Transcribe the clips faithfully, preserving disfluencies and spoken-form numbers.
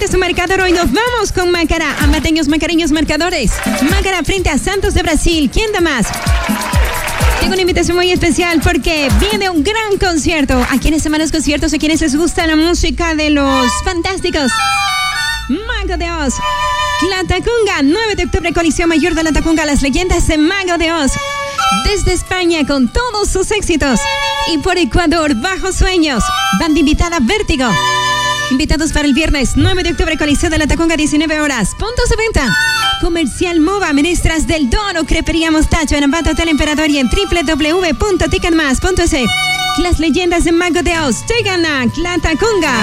Alimenta su marcador. Hoy nos vamos con Macará. Amateños, macareños, marcadores. Macará frente a Santos de Brasil. ¿Quién da más? Tengo una invitación muy especial porque viene un gran concierto. ¿A quienes aman los conciertos? ¿A quienes les gusta la música de los fantásticos? Mago de Oz. La Tacunga, nueve de octubre, Coliseo Mayor de la Tacunga. Las leyendas de Mago de Oz. Desde España con todos sus éxitos. Y por Ecuador, Bajo Sueños. Banda invitada Vértigo. Invitados para el viernes nueve de octubre, Coliseo de la Tacunga, diecinueve horas. Puntos de venta. Comercial Mova, Menestras del Dono, Crepería Mostacho, en Ambato Hotel Emperador y en doble u doble u doble u punto ticketmas punto es. Las leyendas de Mago de Oz llegan a La Tacunga.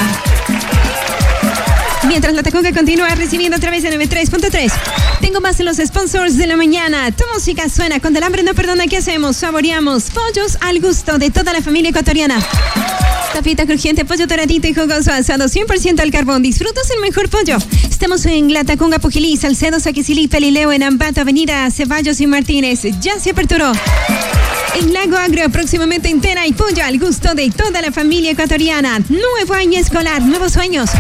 Mientras La Tacunga continúa recibiendo a través de noventa y tres punto tres. Tengo más en los sponsors de la mañana. Tu música suena. Cuando el hambre no perdona, ¿qué hacemos? Saboreamos pollos al gusto de toda la familia ecuatoriana. Tapita crujiente, pollo doradito y jugoso asado cien por ciento al carbón. Disfrutas el mejor pollo. Estamos en La Tacunga, Pujilí, Salcedo, Saquicilí, Pelileo, en Ambato, Avenida Ceballos y Martínez. Ya se aperturó. En Lago Agrio, próximamente entera y pollo al gusto de toda la familia ecuatoriana. Nuevo año escolar, nuevos sueños.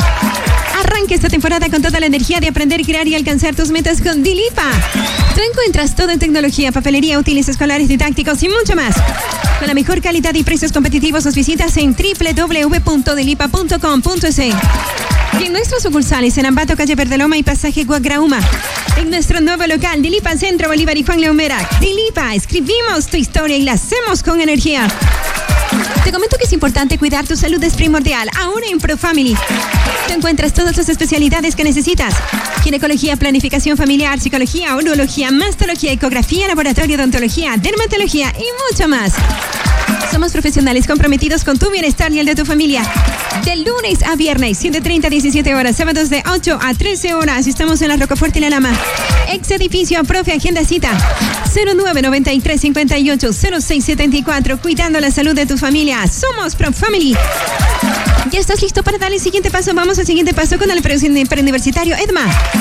Arranca esta temporada con toda la energía de aprender, crear y alcanzar tus metas con Dilipa. Tú encuentras todo en tecnología, papelería, útiles escolares, didácticos y mucho más. Con la mejor calidad y precios competitivos, nos visitas en doble u doble u doble u punto dilipa punto com punto es. Y en nuestros sucursales en Ambato, Calle Verdeloma y Pasaje Guagrauma. En nuestro nuevo local, Dilipa Centro, Bolívar y Juan Leumera. Dilipa, escribimos tu historia y la hacemos con energía. Te comento que es importante cuidar tu salud, es primordial. Ahora en ProFamily te encuentras todas las especialidades que necesitas. Ginecología, planificación familiar, psicología, urología, mastología, ecografía, laboratorio, odontología, dermatología y mucho más. Somos profesionales comprometidos con tu bienestar y el de tu familia. De lunes a viernes, siete treinta a diecisiete horas, sábados de ocho a trece horas. Estamos en la Rocafuerte y La Lama. Ex edificio, profe, agenda cita. cero nueve noventa y tres cincuenta y ocho cero seis setenta y cuatro. Cuidando la salud de tu familia. Somos ProFamily. ¿Ya estás listo para dar el siguiente paso? Vamos al siguiente paso con el preuniversitario EDMA.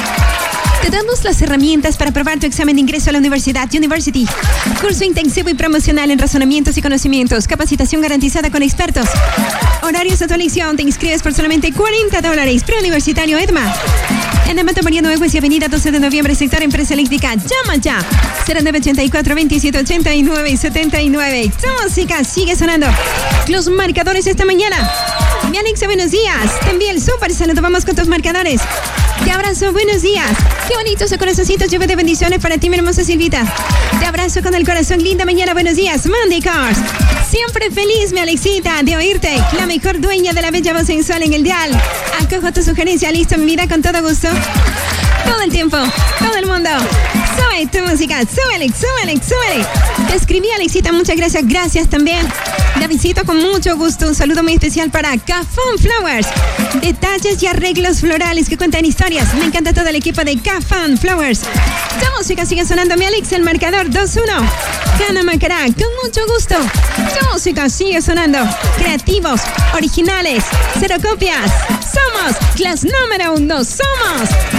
Te damos las herramientas para aprobar tu examen de ingreso a la universidad University. Curso intensivo y promocional en razonamientos y conocimientos. Capacitación garantizada con expertos. Horarios de tu elección. Te inscribes por solamente cuarenta dólares. Preuniversitario EDMA. En Ambato, Mariano Huehues y Avenida doce de noviembre, sector Empresa Eléctrica. Llama ya. cero nueve ochenta y cuatro veintisiete ochenta y nueve setenta y nueve. Tu música sigue sonando. Los marcadores esta mañana. Mi Alexa, buenos días. Te envío el súper saludo. Vamos con tus marcadores. Te abrazo, buenos días. Qué bonito ese corazoncito, lleve de bendiciones para ti, mi hermosa Silvita. Te abrazo con el corazón, linda mañana, buenos días. Mandy Cars. Siempre feliz, mi Alexita, de oírte. La mejor dueña de la bella voz sensual en el dial. Acojo tu sugerencia, listo, mi vida, con todo gusto. Todo el tiempo, todo el mundo. Sube tu música, súbele, súbele, súbele. Te escribí, Alexita, muchas gracias, gracias también. La visito con mucho gusto. Un saludo muy especial para Cafón Flowers. Detalles y arreglos florales que cuentan historias. Me encanta todo el equipo de Cafón Flowers. Tu música sigue sonando, mi Alex, el marcador dos uno. Gana Macará, con mucho gusto. Tu música sigue sonando. Creativos, originales, cero copias. Somos las número uno, somos